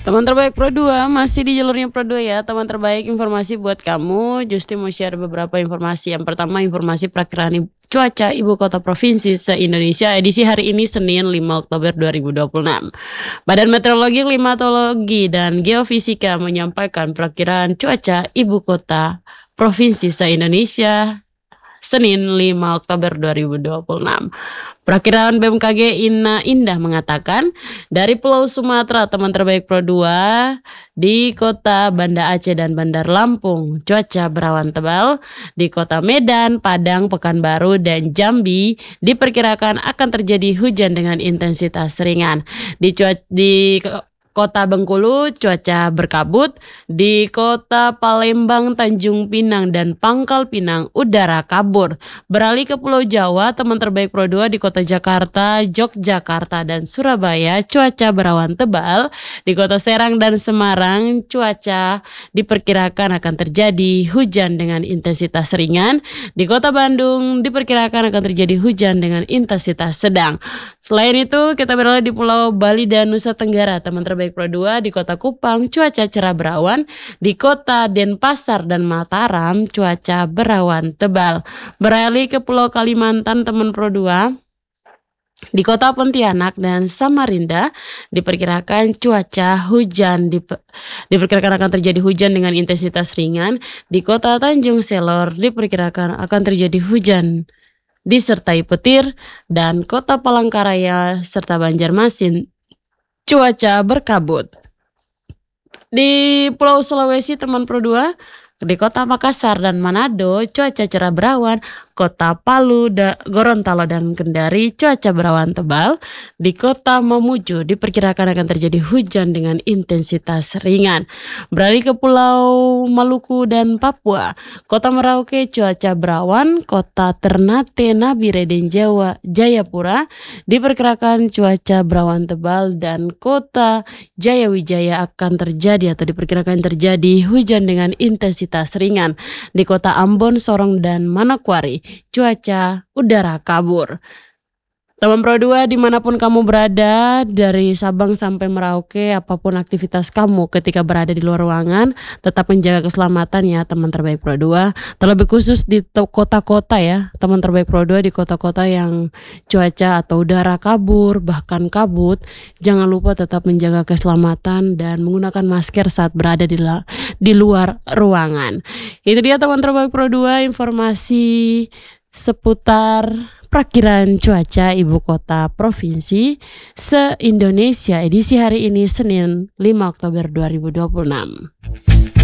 Teman terbaik Pro 2, masih di jalurnya Pro 2 ya. Teman terbaik informasi buat kamu. Justi mau share beberapa informasi. Yang pertama, informasi perakiraan cuaca ibu kota provinsi se-Indonesia edisi hari ini Senin 5 Oktober 2026. Badan Meteorologi, Klimatologi, dan Geofisika menyampaikan perakiraan cuaca ibu kota provinsi se-Indonesia Senin 5 Oktober 2026. Perakiraan BMKG Indah mengatakan dari Pulau Sumatera teman terbaik Pro 2 di kota Banda Aceh dan Bandar Lampung cuaca berawan tebal, di kota Medan, Padang, Pekanbaru dan Jambi diperkirakan akan terjadi hujan dengan intensitas ringan. Di Kota Bengkulu cuaca berkabut, di Kota Palembang, Tanjung Pinang dan Pangkal Pinang udara kabur. Beralih ke Pulau Jawa, teman terbaik Pro 2 di Kota Jakarta, Yogyakarta dan Surabaya cuaca berawan tebal. Di Kota Serang dan Semarang cuaca diperkirakan akan terjadi hujan dengan intensitas ringan. Di Kota Bandung diperkirakan akan terjadi hujan dengan intensitas sedang. Selain itu, kita beralih di Pulau Bali dan Nusa Tenggara, teman terbaik Pro 2 di Kota Kupang cuaca cerah berawan, di Kota Denpasar dan Mataram cuaca berawan tebal. Beralih ke Pulau Kalimantan teman Pro 2, di Kota Pontianak dan Samarinda diperkirakan cuaca hujan diperkirakan akan terjadi hujan dengan intensitas ringan. Di Kota Tanjung Selor diperkirakan akan terjadi hujan disertai petir, dan Kota Palangkaraya serta Banjarmasin cuaca berkabut. Di Pulau Sulawesi teman Pro 2, di Kota Makassar dan Manado cuaca cerah berawan, Kota Palu, Gorontalo dan Kendari cuaca berawan tebal. Di Kota Mamuju diperkirakan akan terjadi hujan dengan intensitas ringan. Beralih ke Pulau Maluku dan Papua, Kota Merauke cuaca berawan, Kota Ternate, Nabire dan Jayapura diperkirakan cuaca berawan tebal, dan Kota Jayawijaya akan terjadi atau diperkirakan terjadi hujan dengan intensitas ringan. Di Kota Ambon, Sorong dan Manokwari cuaca udara kabur. Teman Pro 2 dimanapun kamu berada, dari Sabang sampai Merauke, apapun aktivitas kamu ketika berada di luar ruangan, tetap menjaga keselamatan ya teman terbaik Pro 2. Terlebih khusus di kota-kota ya, teman terbaik Pro 2 di kota-kota yang cuaca atau udara kabur, bahkan kabut. Jangan lupa tetap menjaga keselamatan dan menggunakan masker saat berada di luar ruangan. Itu dia teman terbaik Pro 2, informasi seputar perakiraan cuaca ibu kota provinsi se-Indonesia edisi hari ini Senin 5 Oktober 2026.